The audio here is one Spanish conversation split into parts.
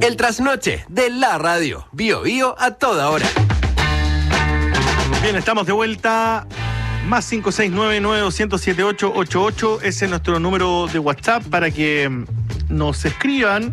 El trasnoche de la radio. Bio Bio a toda hora. Bien, estamos de vuelta. Más 569-9207-888. Ese es nuestro número de WhatsApp para que nos escriban.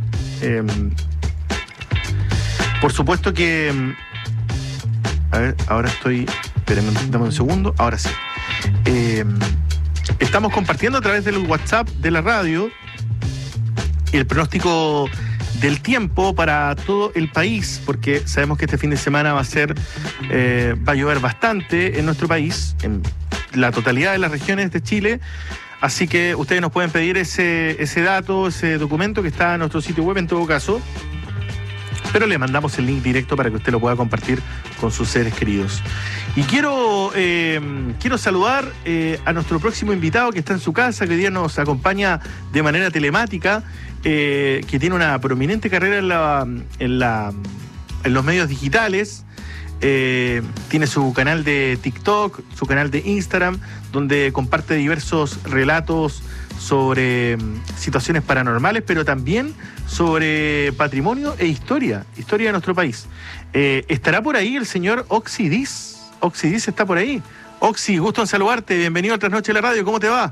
Por supuesto que... A ver, ahora estoy... Espérenme, dame un segundo. Ahora sí. Estamos compartiendo a través del WhatsApp de la radio el pronóstico del tiempo para todo el país, porque sabemos que este fin de semana va a llover bastante en nuestro país, en la totalidad de las regiones de Chile. Así que ustedes nos pueden pedir ese dato, ese documento que está en nuestro sitio web en todo caso, pero le mandamos el link directo para que usted lo pueda compartir con sus seres queridos. Y quiero saludar a nuestro próximo invitado que está en su casa, que hoy día nos acompaña de manera telemática, que tiene una prominente carrera en los medios digitales. Tiene su canal de TikTok, su canal de Instagram, donde comparte diversos relatos sobre situaciones paranormales, pero también sobre patrimonio e historia de nuestro país. ¿Estará por ahí el señor Oxy Diz? Oxy Diz está por ahí. Oxy, gusto en saludarte, bienvenido a Trasnoche de la Radio, ¿cómo te va?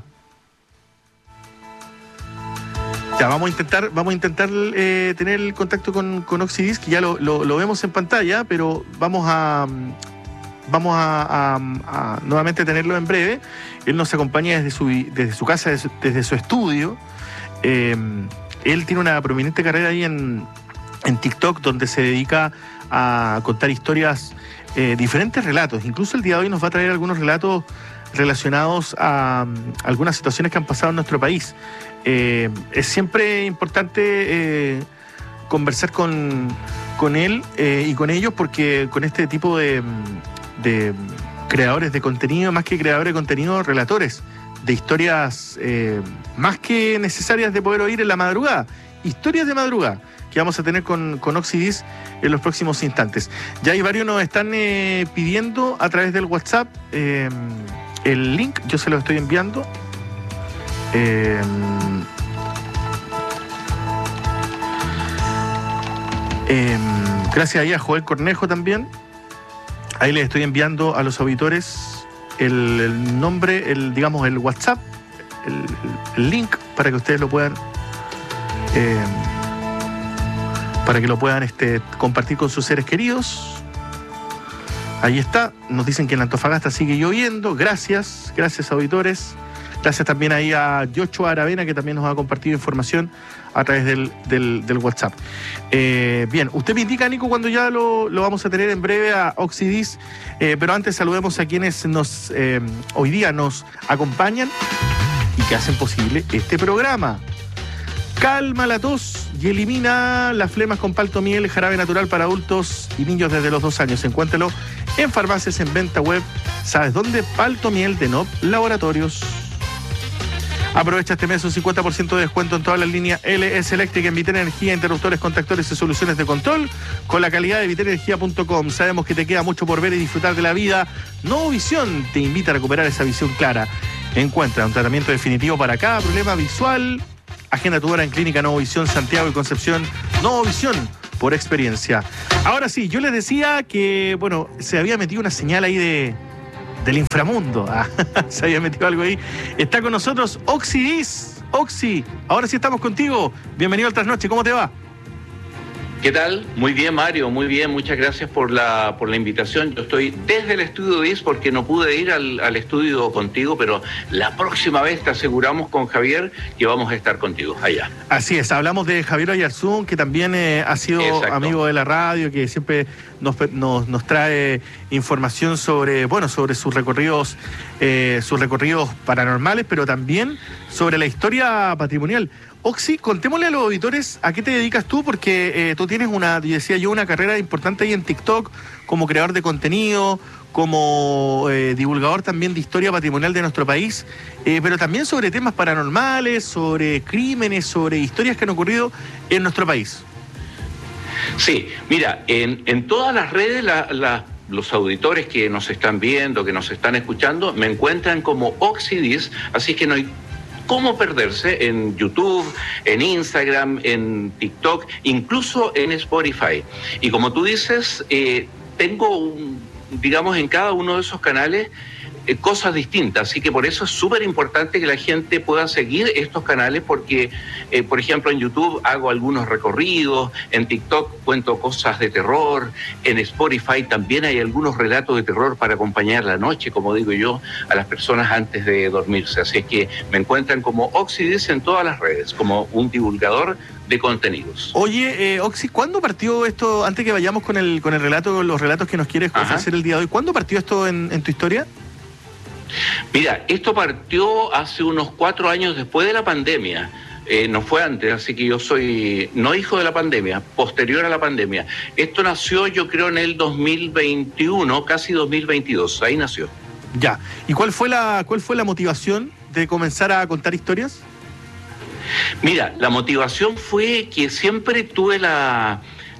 Ya, vamos a intentar tener el contacto con Oxy Diz, que ya lo vemos en pantalla, pero vamos a nuevamente tenerlo en breve. Él nos acompaña desde su casa, desde su estudio. Él tiene una prominente carrera ahí en TikTok, donde se dedica a contar historias, diferentes relatos. Incluso el día de hoy nos va a traer algunos relatos relacionados a algunas situaciones que han pasado en nuestro país. Es siempre importante conversar con él y con ellos, porque con este tipo de creadores de contenido, más que creadores de contenido, relatores de historias más que necesarias de poder oír en la madrugada, historias de madrugada que vamos a tener con Oxy Diz en los próximos instantes. Ya hay varios nos están pidiendo a través del WhatsApp el link, yo se lo estoy enviando. Gracias ahí a Joel Cornejo también. Ahí les estoy enviando a los auditores el nombre, el WhatsApp, el link para que ustedes lo puedan compartir con sus seres queridos. Ahí está. Nos dicen que en Antofagasta sigue lloviendo. Gracias auditores. Gracias también ahí a Yocho Aravena, que también nos ha compartido información a través del WhatsApp. Bien, usted me indica, Nico, cuando ya lo vamos a tener en breve a Oxy Diz, pero antes saludemos a quienes hoy día nos acompañan y que hacen posible este programa. Calma la tos y elimina las flemas con Paltomiel, jarabe natural para adultos y niños desde los 2 años. Encuéntralo en farmacias, en venta web. ¿Sabes dónde? Paltomiel de Nop Laboratorios. Aprovecha este mes un 50% de descuento en todas las líneas LS Eléctrica, en Viter Energía, interruptores, contactores y soluciones de control con la calidad de viterenergia.com. Sabemos que te queda mucho por ver y disfrutar de la vida. Novovisión te invita a recuperar esa visión clara. Encuentra un tratamiento definitivo para cada problema visual. Agenda tu hora en Clínica Novovisión Santiago y Concepción. Novovisión, por experiencia. Ahora sí, yo les decía que, bueno, se había metido una señal ahí del inframundo. Se había metido algo ahí. Está con nosotros Oxy Diz. Oxy, ahora sí estamos contigo. Bienvenido al Trasnoche, ¿cómo te va? ¿Qué tal? Muy bien, Mario, muy bien. Muchas gracias por la invitación. Yo estoy desde el estudio Diz porque no pude ir al estudio contigo, pero la próxima vez te aseguramos con Javier que vamos a estar contigo allá. Así es, hablamos de Javier Oyarzún, que también ha sido amigo de la radio, que siempre nos trae información sobre sus recorridos paranormales, pero también sobre la historia patrimonial. Oxy, contémosle a los auditores a qué te dedicas tú, porque tú tienes una carrera importante ahí en TikTok como creador de contenido, como divulgador también de historia patrimonial de nuestro país, pero también sobre temas paranormales, sobre crímenes, sobre historias que han ocurrido en nuestro país. Sí, mira, en todas las redes los auditores que nos están viendo, que nos están escuchando, me encuentran como Oxy Diz, así que no hay cómo perderse en YouTube, en Instagram, en TikTok, incluso en Spotify. Y como tú dices, tengo, digamos, en cada uno de esos canales cosas distintas, así que por eso es súper importante que la gente pueda seguir estos canales porque, por ejemplo, en YouTube hago algunos recorridos, en TikTok cuento cosas de terror, en Spotify también hay algunos relatos de terror para acompañar la noche, como digo yo, a las personas antes de dormirse, así es que me encuentran como Oxidis en todas las redes, como un divulgador de contenidos. Oye, Oxy, ¿cuándo partió esto, antes que vayamos con el relato, los relatos que nos quieres ofrecer el día de hoy, ¿cuándo partió esto en tu historia? Mira, esto partió hace unos 4 años después de la pandemia, no fue antes, así que yo soy no hijo de la pandemia, posterior a la pandemia. Esto nació yo creo en el 2021, casi 2022, ahí nació. Ya, ¿y cuál fue la motivación de comenzar a contar historias? Mira, la motivación fue que siempre tuve la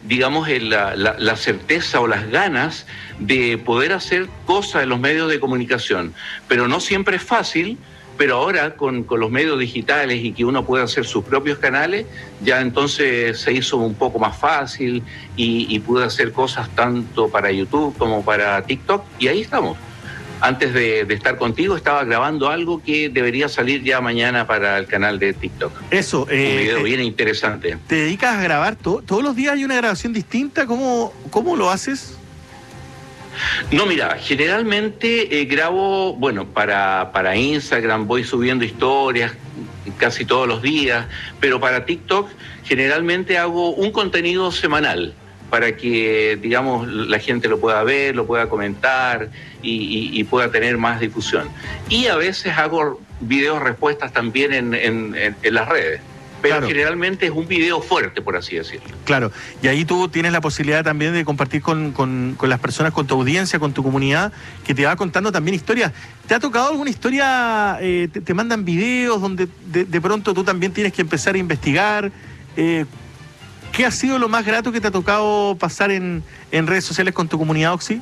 certeza o las ganas de poder hacer cosas en los medios de comunicación, pero no siempre es fácil, pero ahora con los medios digitales y que uno puede hacer sus propios canales, ya entonces se hizo un poco más fácil y pude hacer cosas tanto para YouTube como para TikTok, y ahí estamos. Antes de estar contigo estaba grabando algo que debería salir ya mañana para el canal de TikTok. Eso, un video bien interesante. ¿Te dedicas a grabar todos los días? ¿Hay una grabación distinta? ¿Cómo lo haces? No, mira, generalmente grabo, bueno, para Instagram voy subiendo historias casi todos los días, pero para TikTok generalmente hago un contenido semanal para que, digamos, la gente lo pueda ver, lo pueda comentar y pueda tener más difusión. Y a veces hago videos respuestas también en las redes. Pero claro, generalmente es un video fuerte, por así decirlo. Claro, y ahí tú tienes la posibilidad también de compartir con las personas, con tu audiencia, con tu comunidad, que te va contando también historias. ¿Te ha tocado alguna historia, te mandan videos donde de pronto tú también tienes que empezar a investigar? ¿Qué ha sido lo más grato que te ha tocado pasar en redes sociales con tu comunidad, Oxy?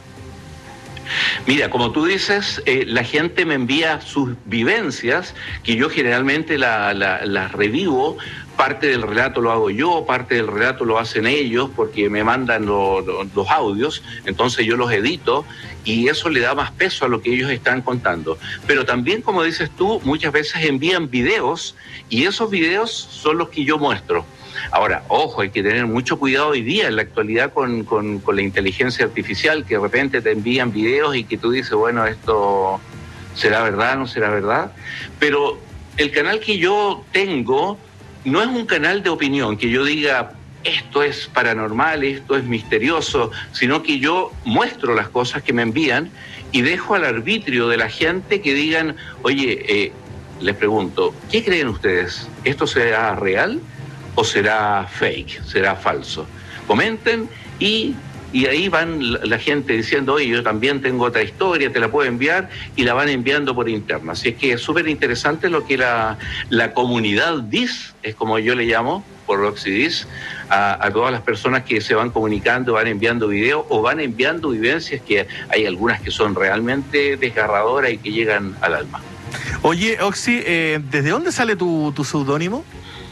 Mira, como tú dices, la gente me envía sus vivencias, que yo generalmente las revivo. Parte del relato lo hago yo, parte del relato lo hacen ellos, porque me mandan los audios, entonces yo los edito y eso le da más peso a lo que ellos están contando. Pero también, como dices tú, muchas veces envían videos y esos videos son los que yo muestro. Ahora, ojo, hay que tener mucho cuidado hoy día en la actualidad con la inteligencia artificial, que de repente te envían videos y que tú dices, bueno, esto será verdad, no será verdad. Pero el canal que yo tengo no es un canal de opinión, que yo diga, esto es paranormal, esto es misterioso, sino que yo muestro las cosas que me envían y dejo al arbitrio de la gente que digan, oye, les pregunto, ¿qué creen ustedes? ¿Esto será real o será fake, será falso? Comenten y ahí van la gente diciendo, oye, yo también tengo otra historia, te la puedo enviar, y la van enviando por interno. Así es que es súper interesante lo que la comunidad DIS, es como yo le llamo, por Oxidis, a todas las personas que se van comunicando, van enviando videos o van enviando vivencias, que hay algunas que son realmente desgarradoras y que llegan al alma. Oye, Oxy, ¿desde dónde sale tu seudónimo?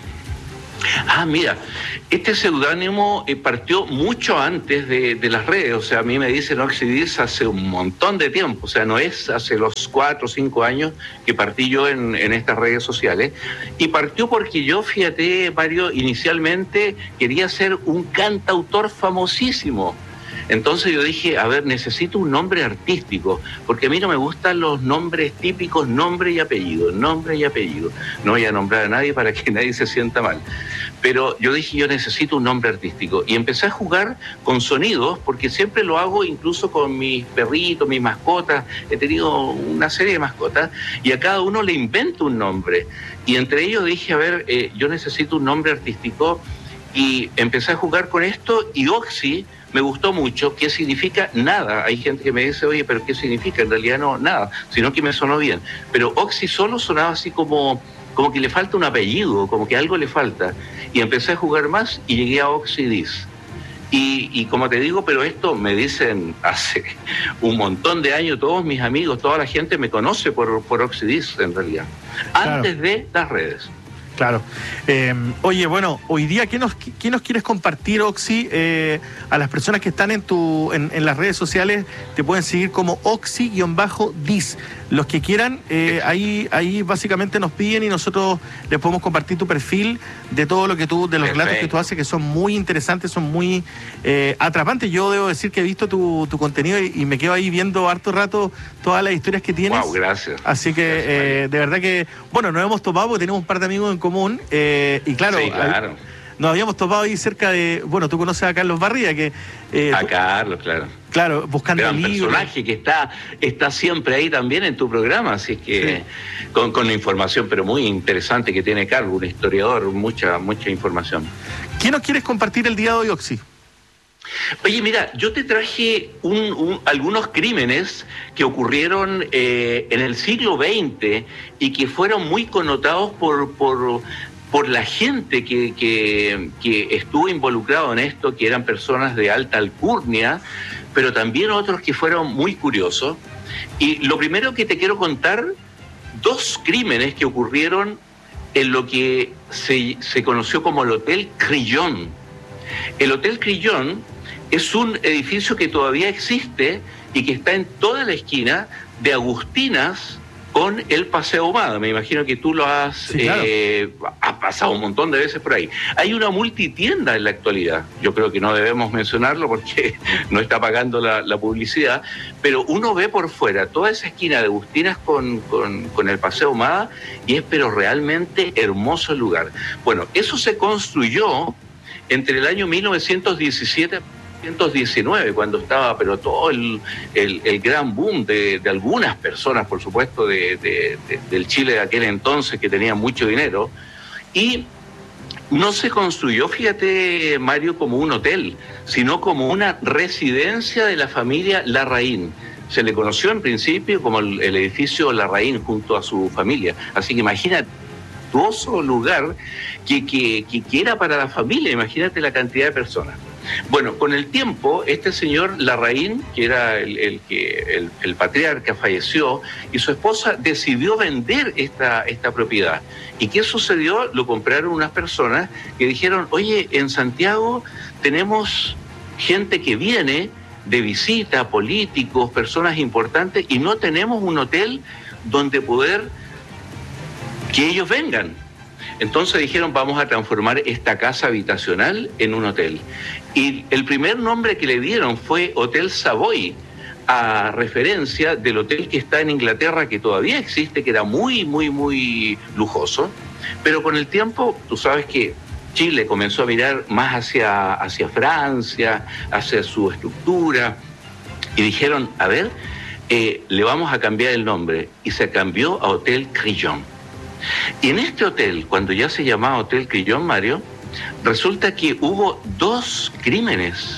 Ah, mira, este seudónimo partió mucho antes de las redes, o sea, a mí me dicen Oxidis hace un montón de tiempo, o sea, no es hace los 4 o 5 años que partí yo en estas redes sociales, y partió porque yo, fíjate, Mario, inicialmente quería ser un cantautor famosísimo. Entonces yo dije, a ver, necesito un nombre artístico, porque a mí no me gustan los nombres típicos, nombre y apellido, nombre y apellido. No voy a nombrar a nadie para que nadie se sienta mal. Pero yo dije, yo necesito un nombre artístico. Y empecé a jugar con sonidos, porque siempre lo hago incluso con mis perritos, mis mascotas. He tenido una serie de mascotas, y a cada uno le invento un nombre. Y entre ellos dije, a ver, yo necesito un nombre artístico, y empecé a jugar con esto, y Oxy me gustó mucho. ¿Qué significa? Nada. Hay gente que me dice, oye, ¿pero qué significa? En realidad no, nada, sino que me sonó bien. Pero Oxy solo sonaba así como que le falta un apellido, como que algo le falta. Y empecé a jugar más y llegué a Oxidis. Y como te digo, pero esto me dicen hace un montón de años, todos mis amigos, toda la gente me conoce por Oxidis en realidad, antes de las redes. Claro. Oye, bueno, hoy día, ¿qué nos quieres compartir, Oxy? A las personas que están en las redes sociales te pueden seguir como Oxy-dis. Los que quieran, ahí básicamente nos piden y nosotros les podemos compartir tu perfil de todo lo que de los relatos que tú haces, que son muy interesantes, son muy atrapantes. Yo debo decir que he visto tu contenido y me quedo ahí viendo harto rato todas las historias que tienes. Wow, gracias. Así que gracias, de verdad que, bueno, nos hemos topado porque tenemos un par de amigos en común y claro, sí, claro. Nos habíamos topado ahí cerca de, bueno, tú conoces a Carlos Barría, que... a Carlos, claro. Claro, buscando gran libros. Personaje que está siempre ahí también en tu programa, así que sí. con la información, pero muy interesante que tiene Carlos, un historiador, mucha información. ¿Qué nos quieres compartir el día de hoy, Oxy? Oye, mira, yo te traje algunos crímenes que ocurrieron en el siglo XX y que fueron muy connotados por la gente que estuvo involucrado en esto, que eran personas de alta alcurnia, pero también otros que fueron muy curiosos. Y lo primero que te quiero contar, 2 crímenes que ocurrieron en lo que se conoció como el Hotel Crillon. El Hotel Crillon es un edificio que todavía existe y que está en toda la esquina de Agustinas con el Paseo Ahumada. Me imagino que tú lo has, sí, claro. Has pasado un montón de veces por ahí. Hay una multitienda en la actualidad. Yo creo que no debemos mencionarlo porque no está pagando la publicidad, pero uno ve por fuera toda esa esquina de Agustinas con el Paseo Ahumada y es pero realmente hermoso el lugar. Bueno, eso se construyó entre el año 1917 y 1919, cuando estaba pero todo el gran boom de algunas personas, por supuesto, del Chile de aquel entonces, que tenía mucho dinero, y no se construyó, fíjate, Mario, como un hotel, sino como una residencia de la familia Larraín. Se le conoció en principio como el edificio Larraín junto a su familia, así que imagínate, lugar que era para la familia, imagínate la cantidad de personas. Bueno, con el tiempo, este señor Larraín, que era el patriarca, falleció y su esposa decidió vender esta propiedad. ¿Y qué sucedió? Lo compraron unas personas que dijeron, oye, en Santiago tenemos gente que viene de visita, políticos, personas importantes, y no tenemos un hotel donde poder que ellos vengan. Entonces dijeron, vamos a transformar esta casa habitacional en un hotel. Y el primer nombre que le dieron fue Hotel Savoy, a referencia del hotel que está en Inglaterra, que todavía existe, que era muy, muy, muy lujoso. Pero con el tiempo, tú sabes que Chile comenzó a mirar más hacia Francia, hacia su estructura, y dijeron, a ver, le vamos a cambiar el nombre. Y se cambió a Hotel Crillon. Y en este hotel, cuando ya se llamaba Hotel Crillon, Mario, resulta que hubo 2 crímenes.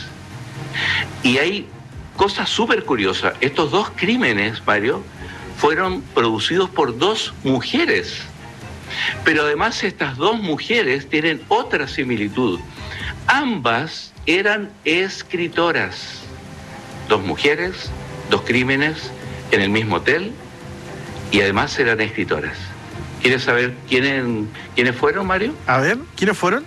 Y hay cosas súper curiosas. Estos 2 crímenes, Mario, fueron producidos por 2 mujeres. Pero además estas 2 mujeres tienen otra similitud. Ambas eran escritoras. 2 mujeres, 2 crímenes en el mismo hotel y además eran escritoras. ¿Quieres saber quiénes fueron, Mario? A ver, ¿quiénes fueron?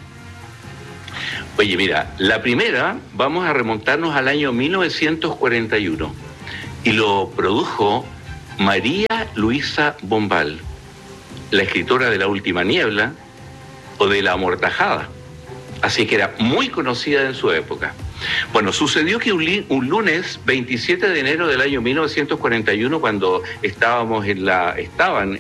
Oye, mira, la primera, vamos a remontarnos al año 1941 y lo produjo María Luisa Bombal, la escritora de La Última Niebla o de La Amortajada. Así que era muy conocida en su época. Bueno, sucedió que un lunes 27 de enero del año 1941, cuando estaban